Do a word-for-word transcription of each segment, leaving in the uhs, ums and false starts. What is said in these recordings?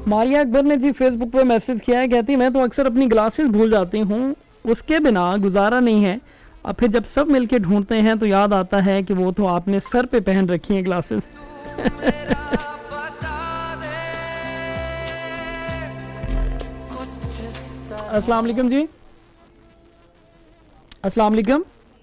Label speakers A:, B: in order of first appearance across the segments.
A: मारिया अकबर ने जी फेसबुक पे मैसेज किया है, कहती मैं तो अक्सर अपनी ग्लासेस भूल जाती हूँ, उसके बिना गुजारा नहीं है। अब फिर जब सब मिलके ढूंढते हैं तो याद आता है कि वो तो आपने सर पे पहन रखी है ग्लासेस। अस्सलाम वालेकुम जी। अस्सलाम वालेकुम।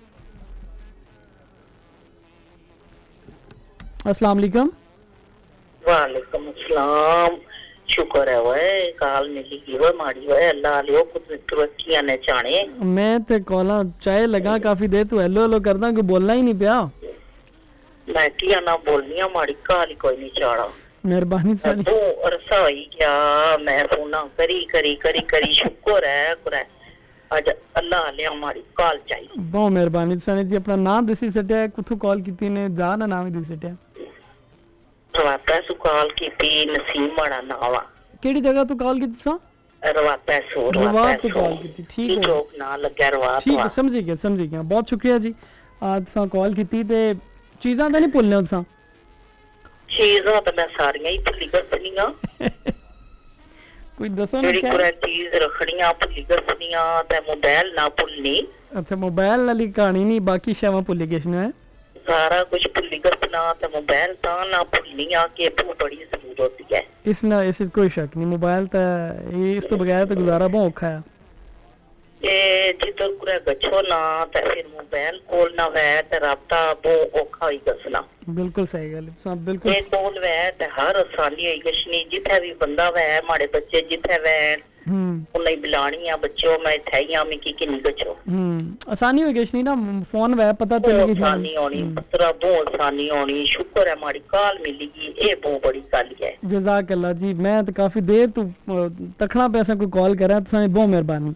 A: अस्सलाम वालेकुम।
B: वालेकुम अस्सलाम। शुक्र है वह काल मिली की वह माड़ी वह अल्लाह लियो कुछ तरक्कियां ने चाणे।
A: मैं ते कॉला चाय लगा काफी देर तो हेलो हेलो करदा कोई बोलना ही नहीं पिया।
B: मैं किया ना बोलनिया माड़ी काल कोई नहीं चाड़ा।
A: मेहरबानी सारी
B: तो अरसा ही क्या मैं फोना करी करी करी करी शुक्र है कुरे आज अल्लाह लिया माड़ी काल चाहिए।
A: बहुत मेहरबानी सानी जी। अपना नाम दसी सटिया कुथु कॉल कीती ने जान नाम ही दसी सटिया।
B: रवाता सु कॉल की पी नसीम बड़ा नावा
A: केड़ी जगह तो कॉल की सा
B: रवाता सु
A: रवात तो कॉल की ठीक है
B: जोक ना लगा रवात
A: ठीक है समझी गया समझी गया बहुत शुक्रिया जी। आज सा कॉल कीती ते चीज़ां तो नहीं भुलने उसा
B: चीज़ां तो मैं सारियां ही भुली गसनियां
A: कोई दसो ना क्या
B: कोई चीज रखनियां भुली गसनियां ते मोबाइल ना भुलनी।
A: अच्छा मोबाइल वाली कहानी नहीं बाकी शैवा भुली गए है
B: सारा कुछ भुली गसना ते मोबाइल ता ना भुलनी आ के बहुत बड़ी जरूरत होती है।
A: इस ना इस कोई शक नहीं मोबाइल ता ये इस तो बगैर तो गुजारा बहुत औखा है।
B: ये जिधर कुरे गछो ना ते फिर मोबाइल कोल ना वे ते राब्ता बहुत औखा ही गसना।
A: बिल्कुल सही गल सब बिल्कुल
B: ये कोल वे ते हर आसानी है गशनी जिथे भी बंदा वे माड़े बच्चे जिथे वे हम्म उन्हें बुलानी है बच्चों मैं थैया में की की नहीं गछो
A: हम्म आसानी हो गई ना फोन वे पता चल गई
B: आसानी होनी पतरा बहुत आसानी होनी शुक्र है माड़ी काल मिलेगी ये बहुत बड़ी गल है।
A: जज़ाक अल्लाह जी। मैं तो काफी देर तू तखना पैसा कोई कॉल करा तो बहुत मेहरबानी।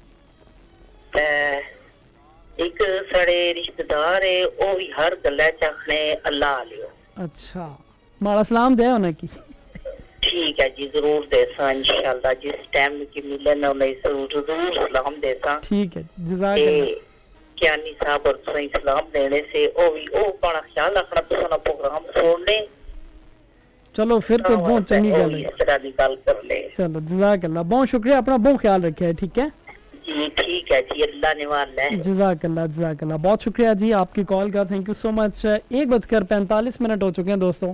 B: एक साडे रिश्तेदार है वो भी हर गल्ला चाखने अल्लाह लियो।
A: अच्छा माड़ा सलाम दे उन्हें की
B: ठीक है जी जरूर देसा इंशाल्लाह जिस टाइम की मिले ना उन्हें जरूर सलाम देसा।
A: ठीक है जज़ाक अल्लाह।
B: क्या नहीं साहब और सही सलाम देने से ओ भी ओ बड़ा ख्याल रखना तो ना प्रोग्राम छोड़ने
A: चलो फिर तो बहुत चंगी गल है
B: इस तरह की गल कर ले।
A: चलो जज़ाक अल्लाह बहुत शुक्रिया अपना बहुत ख्याल रखे है ठीक है
B: जी ठीक है जी अल्लाह निवाला है।
A: जज़ाक अल्लाह जज़ाक अल्लाह बहुत शुक्रिया जी आपकी कॉल का थैंक यू सो मच। एक बजकर पैंतालीस मिनट हो चुके हैं दोस्तों।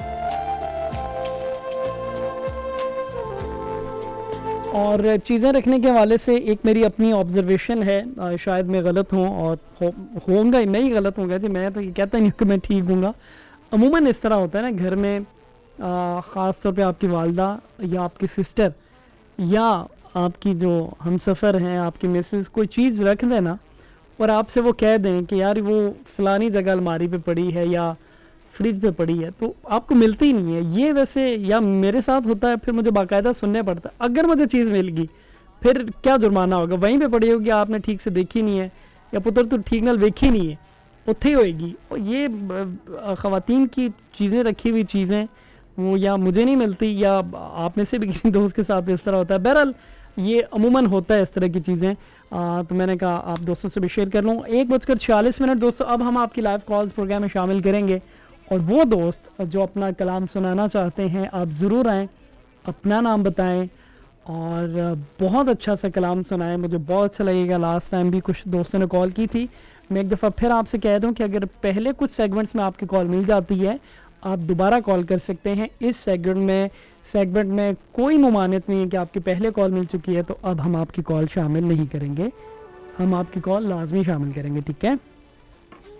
A: और चीज़ें रखने के हवाले से एक मेरी अपनी ऑब्जर्वेशन है शायद मैं गलत हूँ और हो, होऊंगा मैं ही गलत होऊंगा जी मैं तो ये कहता नहीं कि मैं ठीक हूँगा। अमूमन इस तरह होता है ना घर में ख़ास तौर पे आपकी वालदा या आपकी सिस्टर या आपकी जो हमसफ़र हैं आपकी मिसेस कोई चीज़ रख देना और आपसे वो कह दें कि यार वो फ़लानी जगह अलमारी पे पड़ी है या फ्रिज पे पड़ी है तो आपको मिलती ही नहीं है। ये वैसे या मेरे साथ होता है फिर मुझे बाकायदा सुनने पड़ता है। अगर मुझे चीज़ मिल गई फिर क्या जुर्माना होगा वहीं पे पड़ी होगी आपने ठीक से देखी नहीं है या पुत्र तो ठीक नाल देखी नहीं है उत्थे होएगी। और ये ख़वातीन की चीज़ें रखी हुई चीज़ें वो या मुझे नहीं मिलती या आप में से भी किसी दोस्त के साथ इस तरह होता है। बहरहाल ये अमूमन होता है इस तरह की चीज़ें। तो मैंने कहा आप दोस्तों से भी शेयर कर लूँ। एक बजकर छियालीस मिनट दोस्तों अब हम आपकी लाइव कॉल्स प्रोग्राम में शामिल करेंगे और वो दोस्त जो अपना कलाम सुनाना चाहते हैं आप ज़रूर आएँ अपना नाम बताएं और बहुत अच्छा सा कलाम सुनाएं। मुझे बहुत अच्छा लगेगा। लास्ट टाइम भी कुछ दोस्तों ने कॉल की थी। मैं एक दफ़ा फिर आपसे कह दूं कि अगर पहले कुछ सेगमेंट्स में आपकी कॉल मिल जाती है आप दोबारा कॉल कर सकते हैं। इस सेगमेंट में सेगमेंट में कोई मुमानियत नहीं है कि आपकी पहले कॉल मिल चुकी है तो अब हम आपकी कॉल शामिल नहीं करेंगे। हम आपकी कॉल लाजमी शामिल करेंगे ठीक है।